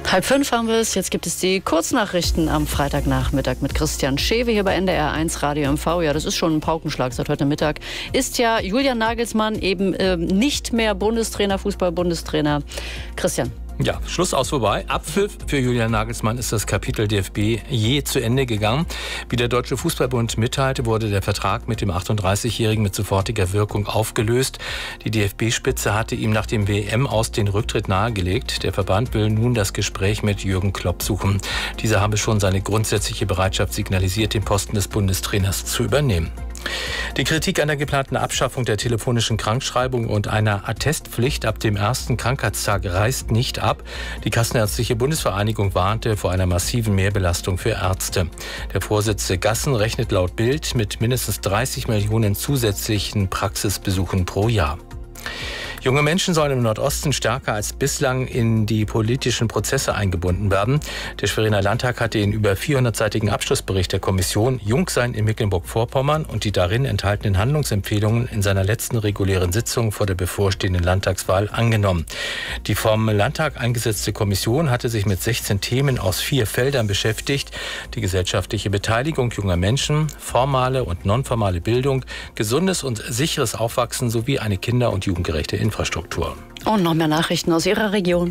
4:30 haben wir es. Jetzt gibt es die Kurznachrichten am Freitagnachmittag mit Christian Schewe hier bei NDR 1 Radio MV. Ja, das ist schon ein Paukenschlag seit heute Mittag. Ist ja Julian Nagelsmann eben nicht mehr Bundestrainer, Fußball-Bundestrainer. Christian. Ja, Schluss aus vorbei. Abpfiff für Julian Nagelsmann ist das Kapitel DFB je zu Ende gegangen. Wie der Deutsche Fußballbund mitteilte, wurde der Vertrag mit dem 38-Jährigen mit sofortiger Wirkung aufgelöst. Die DFB-Spitze hatte ihm nach dem WM-Aus den Rücktritt nahegelegt. Der Verband will nun das Gespräch mit Jürgen Klopp suchen. Dieser habe schon seine grundsätzliche Bereitschaft signalisiert, den Posten des Bundestrainers zu übernehmen. Die Kritik an der geplanten Abschaffung der telefonischen Krankschreibung und einer Attestpflicht ab dem ersten Krankheitstag reißt nicht ab. Die Kassenärztliche Bundesvereinigung warnte vor einer massiven Mehrbelastung für Ärzte. Der Vorsitzende Gassen rechnet laut Bild mit mindestens 30 Millionen zusätzlichen Praxisbesuchen pro Jahr. Junge Menschen sollen im Nordosten stärker als bislang in die politischen Prozesse eingebunden werden. Der Schweriner Landtag hat den über 400-seitigen Abschlussbericht der Kommission Jungsein in Mecklenburg-Vorpommern und die darin enthaltenen Handlungsempfehlungen in seiner letzten regulären Sitzung vor der bevorstehenden Landtagswahl angenommen. Die vom Landtag eingesetzte Kommission hatte sich mit 16 Themen aus 4 Feldern beschäftigt: die gesellschaftliche Beteiligung junger Menschen, formale und nonformale Bildung, gesundes und sicheres Aufwachsen sowie eine kinder- und jugendgerechte Infrastruktur. Und noch mehr Nachrichten aus Ihrer Region.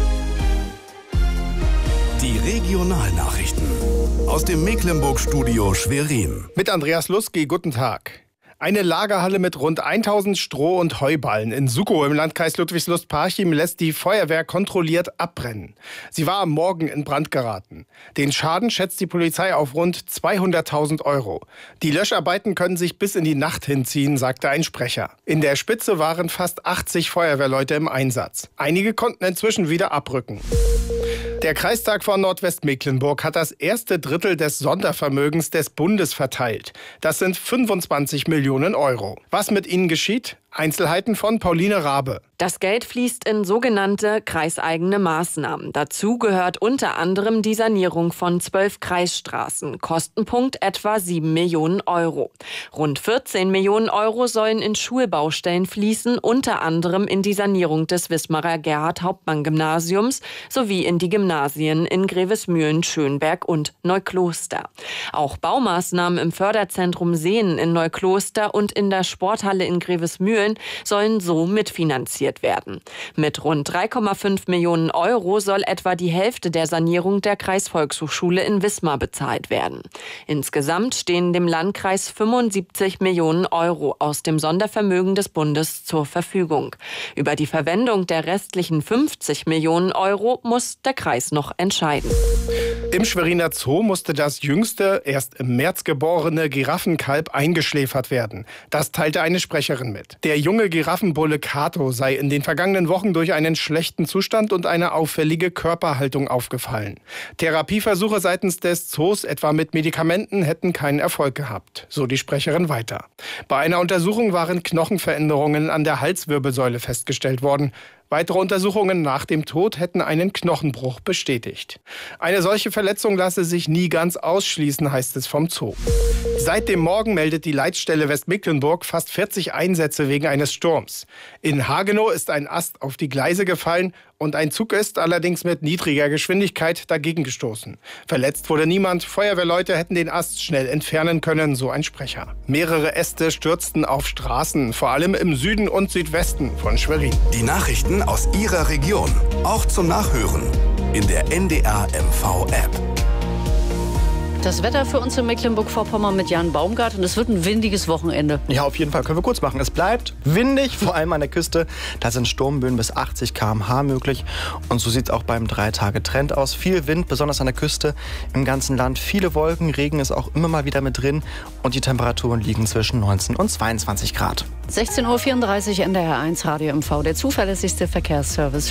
Die Regionalnachrichten aus dem Mecklenburg-Studio Schwerin. Mit Andreas Lusky, guten Tag. Eine Lagerhalle mit rund 1000 Stroh- und Heuballen in Sukow im Landkreis Ludwigslust-Parchim lässt die Feuerwehr kontrolliert abbrennen. Sie war am Morgen in Brand geraten. Den Schaden schätzt die Polizei auf rund 200.000 Euro. Die Löscharbeiten können sich bis in die Nacht hinziehen, sagte ein Sprecher. In der Spitze waren fast 80 Feuerwehrleute im Einsatz. Einige konnten inzwischen wieder abrücken. Der Kreistag von Nordwestmecklenburg hat das erste Drittel des Sondervermögens des Bundes verteilt. Das sind 25 Millionen Euro. Was mit ihnen geschieht? Einzelheiten von Pauline Rabe. Das Geld fließt in sogenannte kreiseigene Maßnahmen. Dazu gehört unter anderem die Sanierung von 12 Kreisstraßen. Kostenpunkt etwa 7 Millionen Euro. Rund 14 Millionen Euro sollen in Schulbaustellen fließen, unter anderem in die Sanierung des Wismarer Gerhard-Hauptmann-Gymnasiums sowie in die Gymnasien in Grevesmühlen, Schönberg und Neukloster. Auch Baumaßnahmen im Förderzentrum Seen in Neukloster und in der Sporthalle in Grevesmühlen sollen so mitfinanziert werden. Mit rund 3,5 Millionen Euro soll etwa die Hälfte der Sanierung der Kreisvolkshochschule in Wismar bezahlt werden. Insgesamt stehen dem Landkreis 75 Millionen Euro aus dem Sondervermögen des Bundes zur Verfügung. Über die Verwendung der restlichen 50 Millionen Euro muss der Kreis noch entscheiden. Im Schweriner Zoo musste das jüngste, erst im März geborene Giraffenkalb eingeschläfert werden. Das teilte eine Sprecherin mit. Der junge Giraffenbulle Kato sei in den vergangenen Wochen durch einen schlechten Zustand und eine auffällige Körperhaltung aufgefallen. Therapieversuche seitens des Zoos, etwa mit Medikamenten, hätten keinen Erfolg gehabt, so die Sprecherin weiter. Bei einer Untersuchung waren Knochenveränderungen an der Halswirbelsäule festgestellt worden. Weitere Untersuchungen nach dem Tod hätten einen Knochenbruch bestätigt. Eine solche Verletzung lasse sich nie ganz ausschließen, heißt es vom Zoo. Seit dem Morgen meldet die Leitstelle Westmecklenburg fast 40 Einsätze wegen eines Sturms. In Hagenow ist ein Ast auf die Gleise gefallen und ein Zug ist allerdings mit niedriger Geschwindigkeit dagegen gestoßen. Verletzt wurde niemand. Feuerwehrleute hätten den Ast schnell entfernen können, so ein Sprecher. Mehrere Äste stürzten auf Straßen, vor allem im Süden und Südwesten von Schwerin. Die Nachrichten aus Ihrer Region, auch zum Nachhören in der NDR MV App. Das Wetter für uns in Mecklenburg-Vorpommern mit Jan Baumgart, und es wird ein windiges Wochenende. Ja, auf jeden Fall, können wir kurz machen. Es bleibt windig, vor allem an der Küste. Da sind Sturmböen bis 80 km/h möglich. Und so sieht es auch beim 3-Tage-Trend aus. Viel Wind, besonders an der Küste im ganzen Land. Viele Wolken, Regen ist auch immer mal wieder mit drin. Und die Temperaturen liegen zwischen 19 und 22 Grad. 16:34 Uhr, NDR 1 Radio MV, der zuverlässigste Verkehrsservice.